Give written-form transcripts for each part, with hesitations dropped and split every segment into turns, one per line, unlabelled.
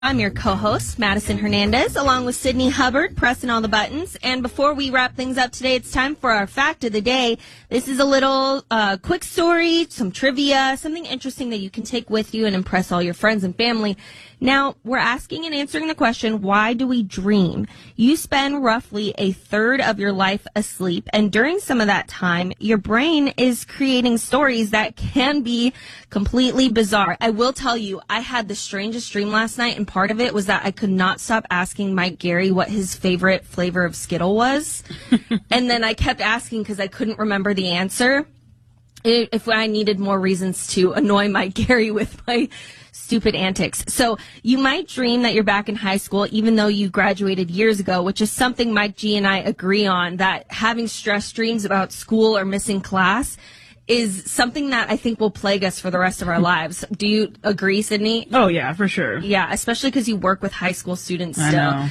I'm your co-host, Madison Hernandez, along with Sydney Hubbard, pressing all the buttons. And before we wrap things up today, it's time for our fact of the day. This is a little quick story, some trivia, something interesting that you can take with you and impress all your friends and family. Now, we're asking and answering the question, why do we dream? You spend roughly a third of your life asleep, and during some of that time, your brain is creating stories that can be completely bizarre. I will tell you, I had the strangest dream last night, and part of it was that I could not stop asking Mike Gary what his favorite flavor of Skittle was. And then I kept asking because I couldn't remember the answer. If I needed more reasons to annoy Mike Gary with my stupid antics. So you might dream that you're back in high school even though you graduated years ago, which is something Mike G and I agree on, that having stress dreams about school or missing class is something that I think will plague us for the rest of our lives. Do you agree, Sydney?
Oh, yeah, for sure.
Yeah, especially because you work with high school students still.
I know.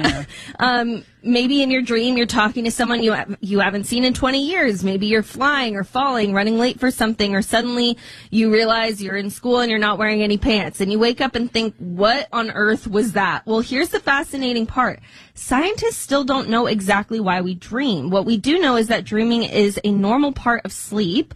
Yeah. Maybe in your dream you're talking to someone you haven't seen in 20 years. Maybe you're flying or falling, running late for something, or suddenly you realize you're in school and you're not wearing any pants. And you wake up and think, what on earth was that? Well, here's the fascinating part. Scientists still don't know exactly why we dream. What we do know is that dreaming is a normal part of sleep.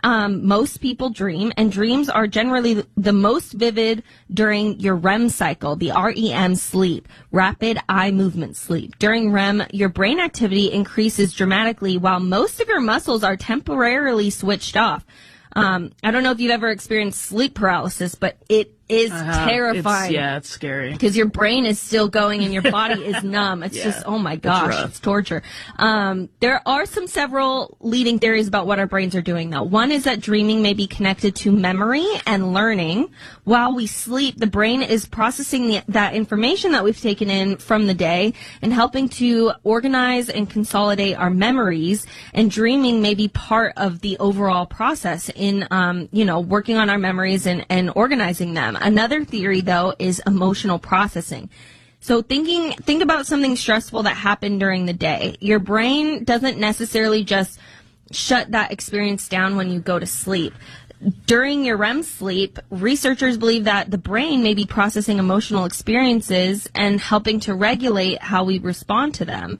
Most people dream, and dreams are generally the most vivid during your REM cycle, the REM sleep, rapid eye movement sleep. During REM, your brain activity increases dramatically while most of your muscles are temporarily switched off. I don't know if you've ever experienced sleep paralysis, but it is terrifying.
It's scary.
Because your brain is still going and your body is numb. It's just, oh my gosh, it's torture. There are several leading theories about what our brains are doing, though. One is that dreaming may be connected to memory and learning. While we sleep, the brain is processing that information that we've taken in from the day and helping to organize and consolidate our memories. And dreaming may be part of the overall process in, working on our memories and organizing them. Another theory, though, is emotional processing. So think about something stressful that happened during the day. Your brain doesn't necessarily just shut that experience down when you go to sleep. During your REM sleep, researchers believe that the brain may be processing emotional experiences and helping to regulate how we respond to them.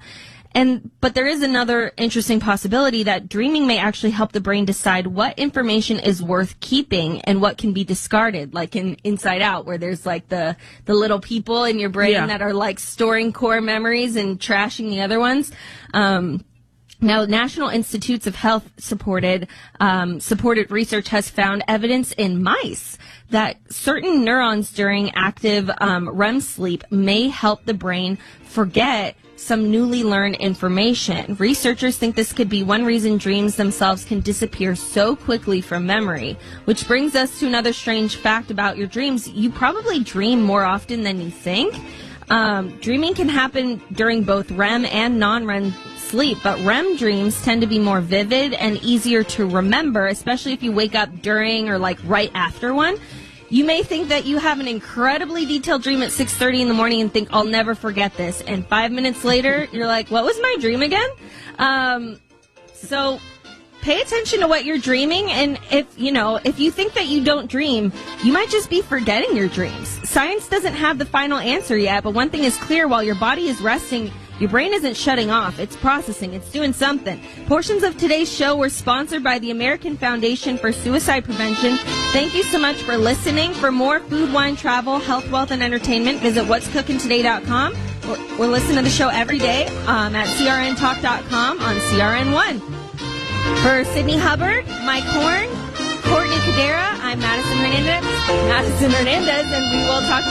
But there is another interesting possibility that dreaming may actually help the brain decide what information is worth keeping and what can be discarded, like in Inside Out, where there's like the little people in your brain that are like storing core memories and trashing the other ones. Now, National Institutes of Health supported research has found evidence in mice that certain neurons during active REM sleep may help the brain forget some newly learned information. Researchers think this could be one reason dreams themselves can disappear so quickly from memory, which brings us to another strange fact about your dreams. You probably dream more often than you think. Dreaming can happen during both REM and non-REM sleep, but REM dreams tend to be more vivid and easier to remember, especially if you wake up during or like right after one. You may think that you have an incredibly detailed dream at 6:30 in the morning and think, I'll never forget this. And 5 minutes later, you're like, what was my dream again? So pay attention to what you're dreaming. And if you think that you don't dream, you might just be forgetting your dreams. Science doesn't have the final answer yet, but one thing is clear: while your body is resting, your brain isn't shutting off. It's processing. It's doing something. Portions of today's show were sponsored by the American Foundation for Suicide Prevention. Thank you so much for listening. For more food, wine, travel, health, wealth, and entertainment, visit what'scookingtoday.com or listen to the show every day at crntalk.com on CRN1. For Sydney Hubbard, Mike Horn, Courtney Cadera, I'm Madison Hernandez, and we will talk to you